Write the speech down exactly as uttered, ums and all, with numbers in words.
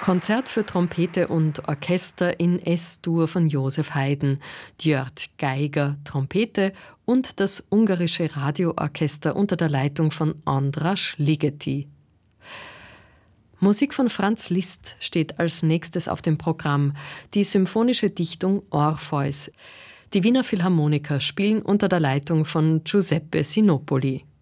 Konzert für Trompete und Orchester in S-Dur von Josef Haydn, György Geiger Trompete und das ungarische Radioorchester unter der Leitung von András Ligeti. Musik von Franz Liszt steht als nächstes auf dem Programm, die symphonische Dichtung Orpheus. Die Wiener Philharmoniker spielen unter der Leitung von Giuseppe Sinopoli.